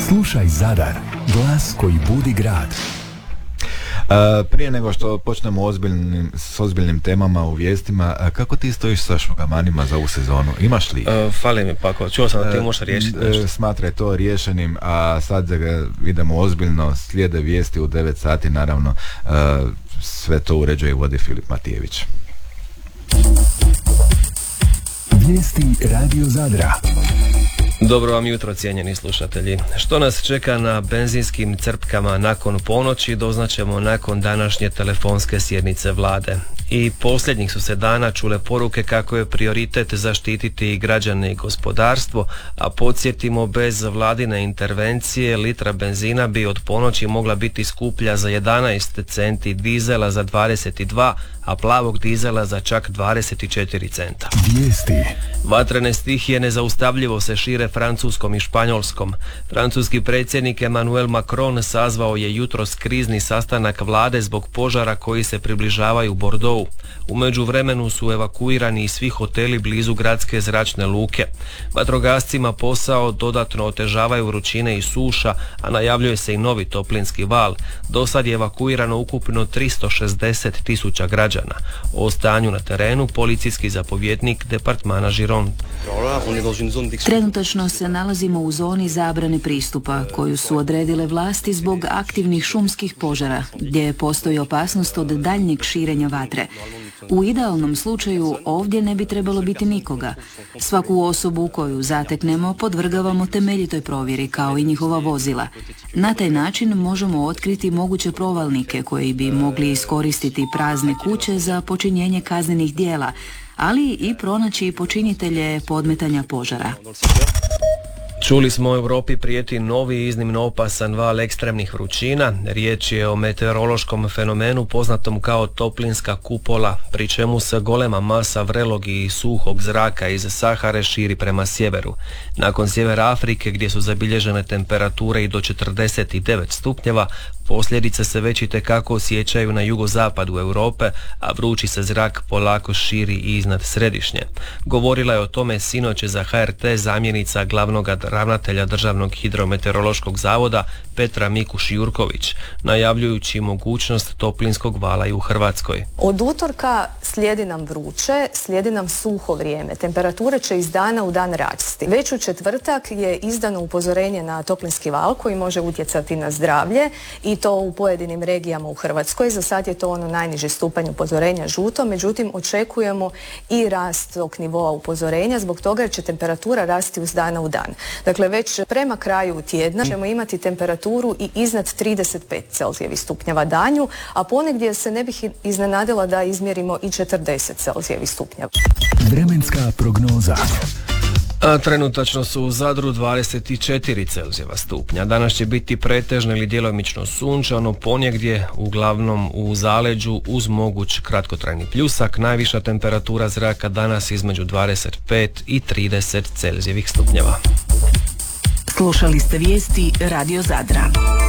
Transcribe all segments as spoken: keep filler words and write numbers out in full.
Slušaj Zadar, glas koji budi grad. Uh, prije nego što počnemo ozbiljnim, s ozbiljnim temama u vijestima, uh, kako ti stojiš sa šugamanima za ovu sezonu? Imaš li? Uh, fali mi Pako, čuo sam da ti možeš riješiti nešto. Uh, smatraj to riješenim, a sad idemo ozbiljno, slijede vijesti u devet sati, naravno uh, sve to uređuje i vodi Filip Matijević. Vijesti Radio Zadra. Dobro vam jutro, cijenjeni slušatelji. Što nas čeka na benzinskim crpkama nakon ponoći doznaćemo nakon današnje telefonske sjednice vlade. I posljednjih su se dana čule poruke kako je prioritet zaštititi građane i gospodarstvo, a podsjetimo, bez vladine intervencije litra benzina bi od ponoći mogla biti skuplja za jedanaest centi, dizela za dvadeset dva, a plavog dizela za čak dvadeset četiri centa. Vijesti. Vatrene stihije nezaustavljivo se šire Francuskom i Španjolskom. Francuski predsjednik Emmanuel Macron sazvao je jutros krizni sastanak vlade zbog požara koji se približavaju Bordeauxu. U međuvremenu su evakuirani i svi hoteli blizu gradske zračne luke. Vatrogascima posao dodatno otežavaju vrućine i suša, a najavljuje se i novi toplinski val. Do sad je evakuirano ukupno tristo šezdeset tisuća građana. O stanju na terenu policijski zapovjednik departmana Gironde. Trenutačno se nalazimo u zoni zabrane pristupa koju su odredile vlasti zbog aktivnih šumskih požara, gdje postoji opasnost od daljnjeg širenja vatre. U idealnom slučaju ovdje ne bi trebalo biti nikoga. Svaku osobu koju zateknemo podvrgavamo temeljitoj provjeri kao i njihova vozila. Na taj način možemo otkriti moguće provalnike koji bi mogli iskoristiti prazne kuće za počinjenje kaznenih djela, ali i pronaći počinitelje podmetanja požara. Čuli smo, u Europi prijeti novi iznimno opasan val ekstremnih vrućina. Riječ je o meteorološkom fenomenu poznatom kao toplinska kupola, pri čemu se golema masa vrelog i suhog zraka iz Sahare širi prema sjeveru. Nakon sjevera Afrike, gdje su zabilježene temperature i do četrdeset devet stupnjeva, posljedice se već itekako osjećaju na jugozapadu Europe, a vrući se zrak polako širi i iznad središnje. Govorila je o tome sinoć za H R T zamjenica glavnog ravnatelja Državnog hidrometeorološkog zavoda Petra Mikuš-Jurković, najavljujući mogućnost toplinskog vala i u Hrvatskoj. Od utorka slijedi nam vruće, slijedi nam suho vrijeme. Temperature će iz dana u dan rasti. Već u četvrtak je izdano upozorenje na toplinski val koji može utjecati na zdravlje i to u pojedinim regijama u Hrvatskoj. Za sad je to ono najniži stupanj upozorenja žuto, međutim očekujemo i rast tog nivoa upozorenja zbog toga jer će temperatura rasti iz dana u dan. Dakle, već prema kraju tjedna ćemo imati temperaturu i iznad trideset pet Celzijevih stupnjeva danju, a ponegdje se ne bih iznenadila da izmjerimo i četrdeset Celzijevih stupnjeva. Vremenska prognoza. A trenutačno su u Zadru dvadeset četiri Celzijeva stupnja. Danas će biti pretežno ili djelomično sunčano, ponegdje uglavnom u zaleđu uz moguć kratkotrajni pljusak. Najviša temperatura zraka danas između dvadeset pet i trideset Celzijevih stupnjeva. Slušali ste vijesti Radio Zadra.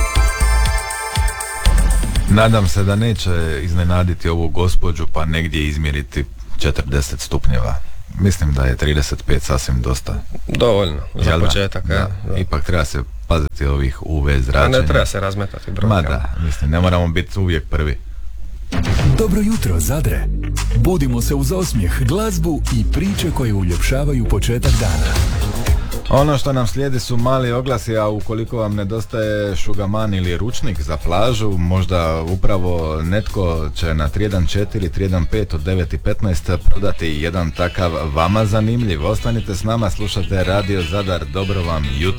Nadam se da neće iznenaditi ovu gospođu pa negdje izmjeriti četrdeset stupnjeva. Mislim da je trideset pet sasvim dosta. Dovoljno, za Jel početak. Da, ja, da. Ipak treba se paziti ovih U V zračenja. Ne treba se razmetati brojkama. Ma da, mislim, ne moramo biti uvijek prvi. Dobro jutro, Zadre. Budimo se uz osmijeh, glazbu i priče koje uljepšavaju početak dana. Ono što nam slijedi su mali oglasi, a ukoliko vam nedostaje šugaman ili ručnik za plažu, možda upravo netko će na tri jedan četiri, tri jedan pet od devet i petnaest prodati jedan takav vama zanimljiv. Ostanite s nama, slušate Radio Zadar, dobro vam jutro.